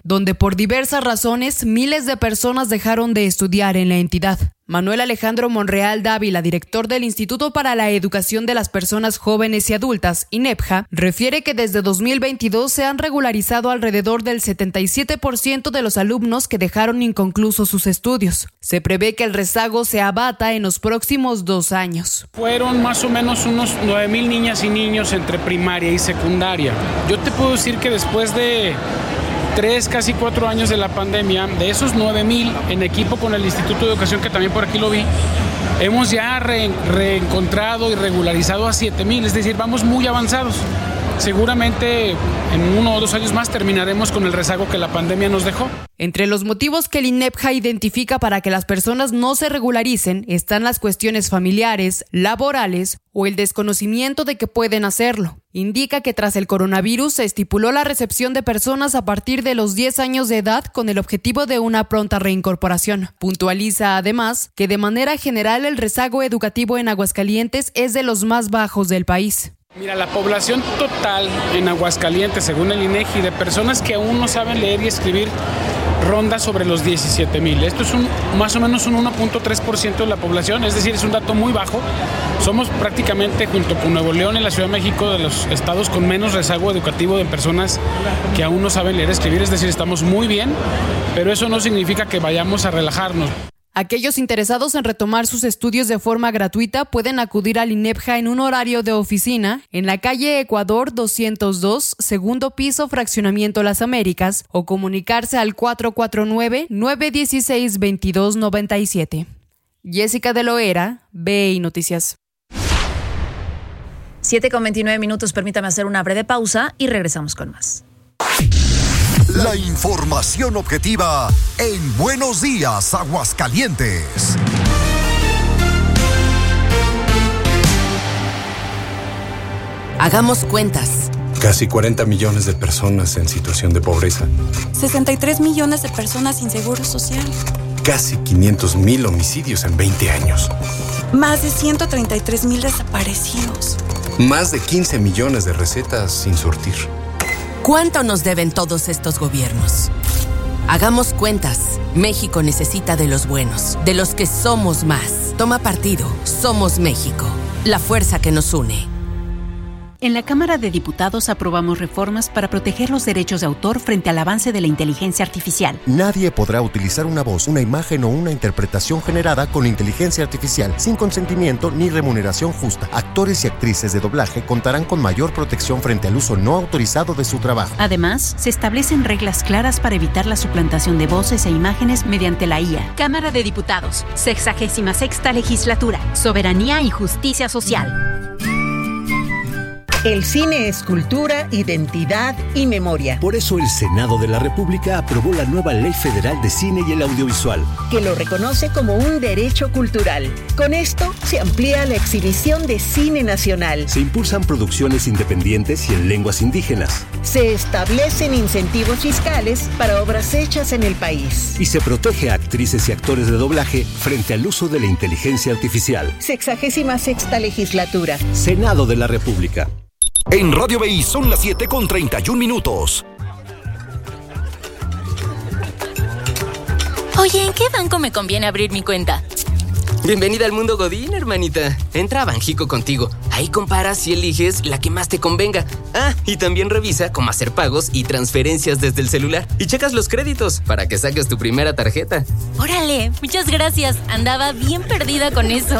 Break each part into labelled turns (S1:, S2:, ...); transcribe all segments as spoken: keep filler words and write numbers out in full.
S1: donde por diversas razones miles de personas dejaron de estudiar en la entidad. Manuel Alejandro Monreal Dávila, director del Instituto para la Educación de las Personas Jóvenes y Adultas, INEPJA, refiere que desde dos mil veintidós se han regularizado alrededor del setenta y siete por ciento de los alumnos que dejaron inconclusos sus estudios. Se prevé que el rezago se abata en los próximos dos años.
S2: Fueron más o menos unos nueve mil niñas y niños entre primaria y secundaria. Yo te puedo decir que después de tres, casi cuatro años de la pandemia, de esos nueve mil, en equipo con el Instituto de Educación, que también por aquí lo vi, hemos ya re- reencontrado y regularizado a siete mil, es decir, vamos muy avanzados. Seguramente en uno o dos años más terminaremos con el rezago que la pandemia nos dejó.
S1: Entre los motivos que el INEPJA identifica para que las personas no se regularicen están las cuestiones familiares, laborales o el desconocimiento de que pueden hacerlo. Indica que tras el coronavirus se estipuló la recepción de personas a partir de los diez años de edad con el objetivo de una pronta reincorporación. Puntualiza además que de manera general el rezago educativo en Aguascalientes es de los más bajos del país.
S2: Mira, la población total en Aguascalientes, según el INEGI, de personas que aún no saben leer y escribir, ronda sobre los diecisiete mil. Esto es un, más o menos un uno punto tres por ciento de la población, es decir, es un dato muy bajo. Somos prácticamente, junto con Nuevo León y la Ciudad de México, de los estados con menos rezago educativo de personas que aún no saben leer y escribir, es decir, estamos muy bien, pero eso no significa que vayamos a relajarnos.
S1: Aquellos interesados en retomar sus estudios de forma gratuita pueden acudir al INEPJA en un horario de oficina en la calle Ecuador doscientos dos, segundo piso, Fraccionamiento Las Américas, o comunicarse al cuatro cuatro nueve, nueve uno seis, dos dos nueve siete. Jessica de Loera, B I Noticias.
S3: siete con veintinueve minutos, permítame hacer una breve pausa y regresamos con más.
S4: La información objetiva en Buenos Días, Aguascalientes.
S5: Hagamos cuentas.
S6: Casi cuarenta millones de personas en situación de pobreza.
S7: sesenta y tres millones de personas sin seguro social.
S6: Casi quinientos mil homicidios en veinte años.
S7: Más de ciento treinta y tres mil desaparecidos.
S6: Más de quince millones de recetas sin surtir.
S5: ¿Cuánto nos deben todos estos gobiernos? Hagamos cuentas. México necesita de los buenos, de los que somos más. Toma partido. Somos México. La fuerza que nos une.
S8: En la Cámara de Diputados aprobamos reformas para proteger los derechos de autor frente al avance de la inteligencia artificial.
S9: Nadie podrá utilizar una voz, una imagen o una interpretación generada con inteligencia artificial sin consentimiento ni remuneración justa. Actores y actrices de doblaje contarán con mayor protección frente al uso no autorizado de su trabajo.
S8: Además, se establecen reglas claras para evitar la suplantación de voces e imágenes mediante la I A.
S10: Cámara de Diputados, sexagésima sexta legislatura, soberanía y justicia social.
S11: El cine es cultura, identidad y memoria.
S12: Por eso el Senado de la República aprobó la nueva Ley Federal de Cine y el Audiovisual,
S11: que lo reconoce como un derecho cultural. Con esto se amplía la exhibición de cine nacional.
S12: Se impulsan producciones independientes y en lenguas indígenas.
S11: Se establecen incentivos fiscales para obras hechas en el país.
S12: Y se protege a actrices y actores de doblaje frente al uso de la inteligencia artificial.
S11: Sexagésima sexta legislatura.
S12: Senado de la República.
S4: En Radio B I son las siete con treinta y un minutos.
S13: Oye, ¿en qué banco me conviene abrir mi cuenta?
S14: Bienvenida al mundo Godín, hermanita. Entra a Banjico Contigo. Ahí comparas y eliges la que más te convenga. Ah, y también revisa cómo hacer pagos y transferencias desde el celular. Y checas los créditos para que saques tu primera tarjeta.
S13: Órale, muchas gracias. Andaba bien perdida con eso.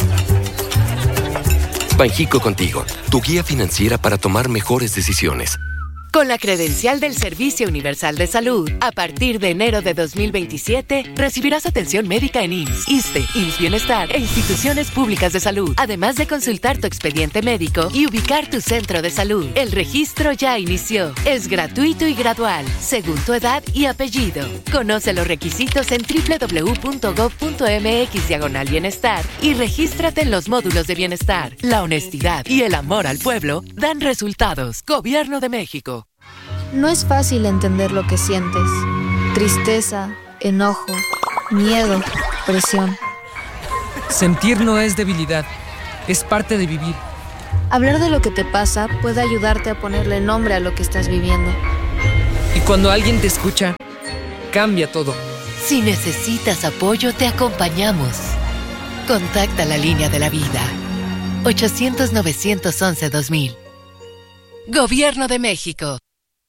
S15: Banjico Contigo, tu guía financiera para tomar mejores decisiones.
S5: Con la credencial del Servicio Universal de Salud, a partir de enero de dos mil veintisiete, recibirás atención médica en I M S S, ISSSTE, I M S S Bienestar e instituciones públicas de salud, además de consultar tu expediente médico y ubicar tu centro de salud. El registro ya inició. Es gratuito y gradual, según tu edad y apellido. Conoce los requisitos en doble u doble u doble u punto gob punto eme equis diagonal bienestar y regístrate en los módulos de bienestar. La honestidad y el amor al pueblo dan resultados. Gobierno de México.
S16: No es fácil entender lo que sientes. Tristeza, enojo, miedo, presión.
S17: Sentir no es debilidad, es parte de vivir.
S16: Hablar de lo que te pasa puede ayudarte a ponerle nombre a lo que estás viviendo.
S17: Y Cuando alguien te escucha, cambia todo.
S5: Si necesitas apoyo, te acompañamos. Contacta la línea de la vida. ochocientos, novecientos once, dos mil. Gobierno de México.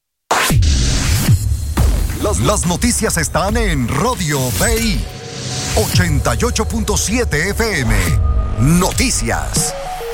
S4: Las, las noticias están en Radio B I ochenta y ocho punto siete F M. Noticias.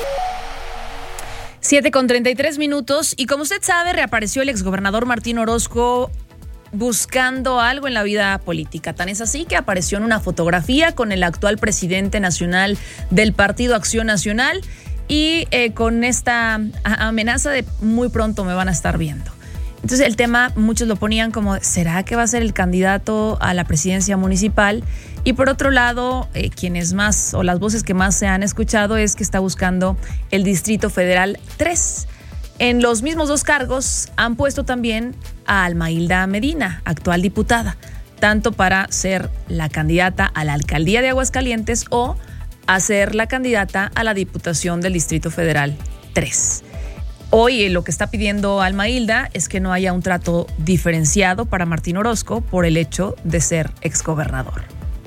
S3: siete con treinta y tres minutos. Y como usted sabe, reapareció el exgobernador Martín Orozco buscando algo en la vida política. Tan es así que apareció en una fotografía con el actual presidente nacional del Partido Acción Nacional y eh, con esta amenaza de muy pronto me van a estar viendo. Entonces el tema, muchos lo ponían como, ¿será que va a ser el candidato a la presidencia municipal? Y por otro lado, eh, quienes más, o las voces que más se han escuchado es que está buscando el Distrito Federal tres. En los mismos dos cargos han puesto también a Alma Hilda Medina, actual diputada, tanto para ser la candidata a la alcaldía de Aguascalientes o a ser la candidata a la Diputación del Distrito Federal tres. Hoy lo que está pidiendo Alma Hilda es que no haya un trato diferenciado para Martín Orozco por el hecho de ser exgobernador.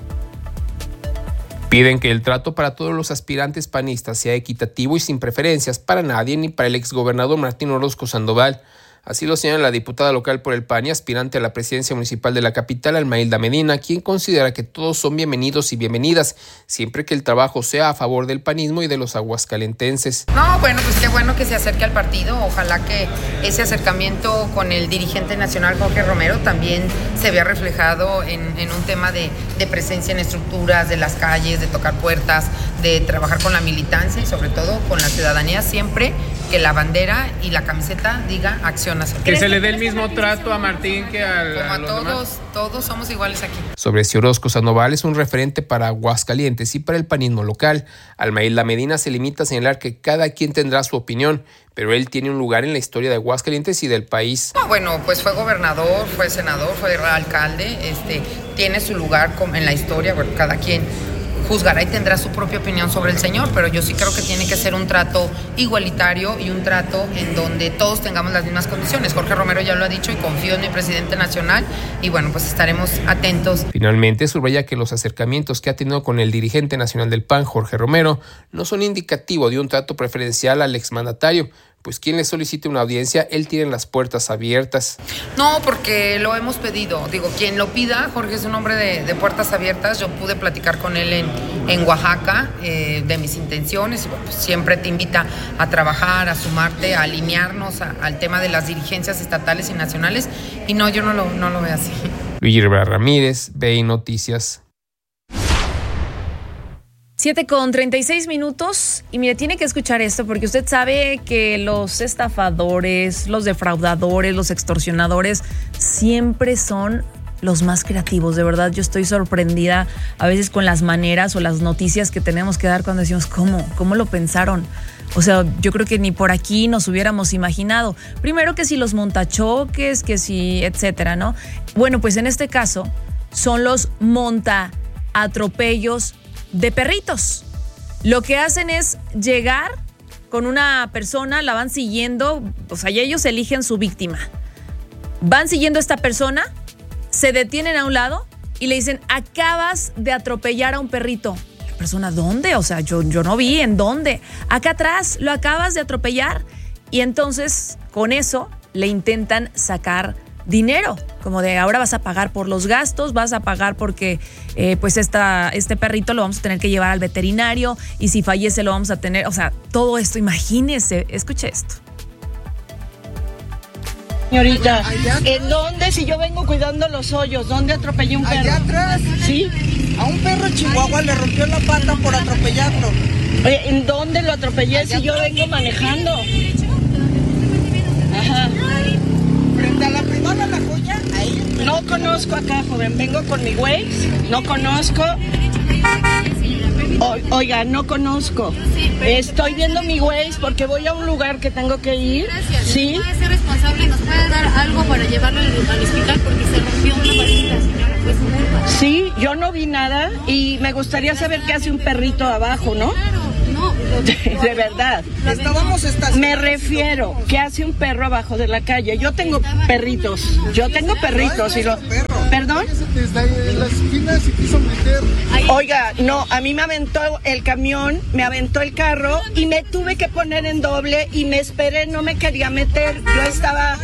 S18: Piden que el trato para todos los aspirantes panistas sea equitativo y sin preferencias para nadie ni para el exgobernador Martín Orozco Sandoval. Así lo señala la diputada local por el P A N y aspirante a la presidencia municipal de la capital, Alma Hilda Medina, quien considera que todos son bienvenidos y bienvenidas, siempre que el trabajo sea a favor del panismo y de los aguascalentenses.
S19: No, bueno, pues qué bueno que se acerque al partido. Ojalá que ese acercamiento con el dirigente nacional, Jorge Romero, también se vea reflejado en, en un tema de, de presencia en estructuras, de las calles, de tocar puertas, de trabajar con la militancia y sobre todo con la ciudadanía, siempre que la bandera y la camiseta diga Acción Nacional.
S2: Que se le dé el mismo trato a Martín que al,
S19: Como a,
S2: a los
S19: todos,
S2: demás.
S19: Todos somos iguales aquí.
S18: Sobre si Orozco Sandoval es un referente para Aguascalientes y para el panismo local, Alma Hilda Medina se limita a señalar que cada quien tendrá su opinión, pero él tiene un lugar en la historia de Aguascalientes y del país.
S19: No, bueno, pues fue gobernador, fue senador, fue alcalde, este, tiene su lugar en la historia, bueno, cada quien juzgará y tendrá su propia opinión sobre el señor, pero yo sí creo que tiene que ser un trato igualitario y un trato en donde todos tengamos las mismas condiciones. Jorge Romero ya lo ha dicho y confío en mi presidente nacional y bueno, pues estaremos atentos.
S18: Finalmente, subraya que los acercamientos que ha tenido con el dirigente nacional del P A N, Jorge Romero, no son indicativo de un trato preferencial al exmandatario, pues quien le solicite una audiencia, él tiene las puertas abiertas.
S19: No, porque lo hemos pedido. Digo, quien lo pida, Jorge es un hombre de, de puertas abiertas. Yo pude platicar con él en, en Oaxaca eh, de mis intenciones. Y bueno, pues siempre te invita a trabajar, a sumarte, a alinearnos a, al tema de las dirigencias estatales y nacionales. Y no, yo no lo, no lo veo así.
S18: Luis Rivera Ramírez, B I Noticias.
S3: siete con treinta y seis minutos y mire, tiene que escuchar esto porque usted sabe que los estafadores, los defraudadores, los extorsionadores siempre son los más creativos. De verdad, yo estoy sorprendida a veces con las maneras o las noticias que tenemos que dar cuando decimos, ¿cómo? ¿Cómo lo pensaron? O sea, yo creo que ni por aquí nos hubiéramos imaginado. Primero que si los montachoques, que si etcétera, ¿no? Bueno, pues en este caso son los montaatropellos de perritos. Lo que hacen es llegar con una persona, la van siguiendo, o sea, y ellos eligen su víctima. Van siguiendo a esta persona, se detienen a un lado y le dicen, acabas de atropellar a un perrito. La persona, ¿dónde? O sea, yo, yo no vi, ¿en dónde? Acá atrás, lo acabas de atropellar. Y entonces, con eso, le intentan sacar dinero, como de ahora vas a pagar por los gastos, vas a pagar porque eh, pues esta, este perrito lo vamos a tener que llevar al veterinario y si fallece lo vamos a tener, o sea, todo esto, imagínese, escuche esto.
S20: Señorita, ¿en dónde? Si yo vengo cuidando los hoyos, ¿dónde atropellé un perro?
S21: Allá atrás.
S20: Sí.
S21: A un perro chihuahua le rompió la pata por atropellarlo.
S20: ¿En dónde lo atropellé allá si yo vengo manejando? Ajá.
S21: Frente a la privada La Joya, ahí.
S20: No conozco acá, joven. Vengo con mi Waze. No conozco. O, oiga, no conozco. Estoy viendo mi Waze porque voy a un lugar que tengo que ir.
S22: Gracias.
S20: Sí.
S22: ¿Puede ser responsable? ¿Nos puede dar algo para llevarlo al, al hospital porque se rompió una patita, señora? Fue su culpa.
S20: Sí, yo no vi nada y me gustaría saber qué hace un perrito abajo, ¿no?
S22: Claro. No, No,
S20: de verdad.
S21: Estábamos estacionados.
S20: Me refiero, ¿qué hace un perro abajo de la calle? Yo tengo perritos, yo tengo perritos y lo... ¿Perdón?
S21: En la esquina se quiso meter.
S20: Oiga, no, a mí me aventó el camión, me aventó el carro y me tuve que poner en doble y me esperé, no me quería meter. Yo estaba...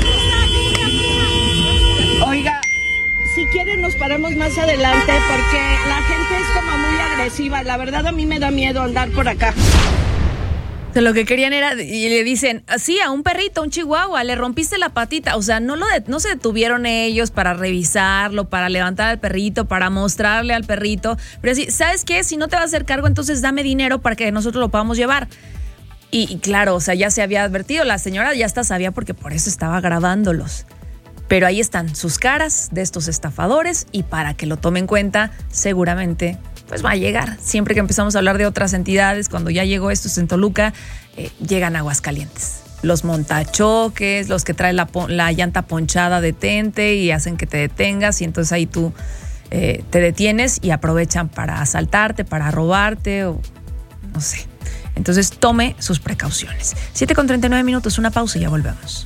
S20: Oiga, si quieren nos paramos más adelante porque la gente es como muy agresiva. La verdad a mí me da miedo andar por acá.
S3: Lo que querían era, y le dicen, sí, a un perrito, a un chihuahua, le rompiste la patita. O sea, no, lo de, no se detuvieron ellos para revisarlo, para levantar al perrito, para mostrarle al perrito. Pero sí, ¿sabes qué? Si no te vas a hacer cargo, entonces dame dinero para que nosotros lo podamos llevar. Y, y claro, o sea, ya se había advertido, la señora ya hasta sabía porque por eso estaba grabándolos. Pero ahí están sus caras de estos estafadores y para que lo tomen en cuenta, seguramente pues va a llegar. Siempre que empezamos a hablar de otras entidades, cuando ya llegó esto en Toluca, eh, llegan a Aguascalientes. Los montachoques, los que traen la, la llanta ponchada, detente y hacen que te detengas y entonces ahí tú eh, te detienes y aprovechan para asaltarte, para robarte o no sé. Entonces tome sus precauciones. siete con treinta y nueve minutos, una pausa y ya volvemos.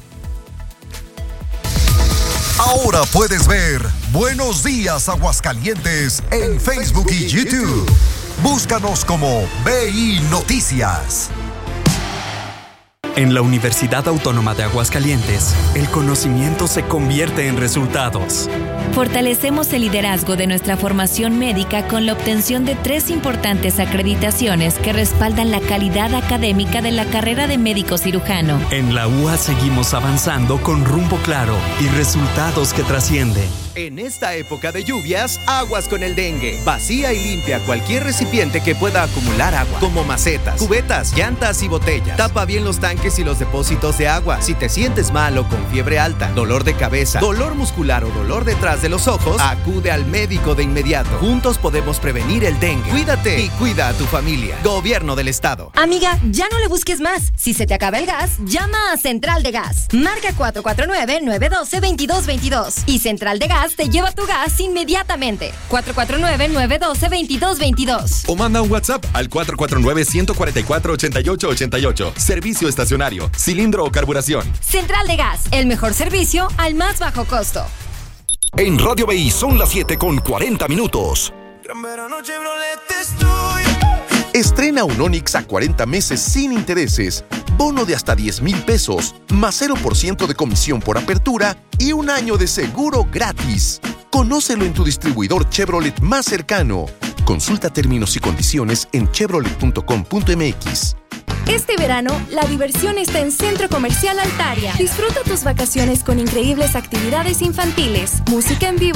S4: Ahora puedes ver Buenos Días Aguascalientes en Facebook y YouTube. Búscanos como B I Noticias.
S1: En la Universidad Autónoma de Aguascalientes, el conocimiento se convierte en resultados.
S7: Fortalecemos el liderazgo de nuestra formación médica con la obtención de tres importantes acreditaciones que respaldan la calidad académica de la carrera de médico cirujano.
S1: En la U A seguimos avanzando con rumbo claro y resultados que trascienden.
S23: En esta época de lluvias, aguas con el dengue. Vacía y limpia cualquier recipiente que pueda acumular agua, como macetas, cubetas, llantas y botellas. Tapa bien los tanques y los depósitos de agua. Si te sientes mal o con fiebre alta, dolor de cabeza, dolor muscular o dolor detrás de los ojos, acude al médico de inmediato. Juntos podemos prevenir el dengue. Cuídate y cuida a tu familia. Gobierno del Estado.
S24: Amiga, ya no le busques más. Si se te acaba el gas, llama a Central de Gas. Marca cuatro cuatro nueve, nueve uno dos, dos dos dos dos y Central de Gas te lleva tu gas inmediatamente. cuatro cuatro nueve, nueve uno dos, dos dos dos dos.
S25: O manda un WhatsApp al cuatro cuatro nueve, uno cuatro cuatro, ocho ocho ocho ocho. Servicio estacionario, cilindro o carburación.
S24: Central de Gas, el mejor servicio al más bajo costo.
S4: En Radio B I son las siete con cuarenta minutos. Estrena un Onix a cuarenta meses sin intereses, bono de hasta diez mil pesos, más cero por ciento de comisión por apertura y un año de seguro gratis. Conócelo en tu distribuidor Chevrolet más cercano. Consulta términos y condiciones en chevrolet punto com punto m x.
S26: Este verano, la diversión está en Centro Comercial Altaria. Disfruta tus vacaciones con increíbles actividades infantiles, música en vivo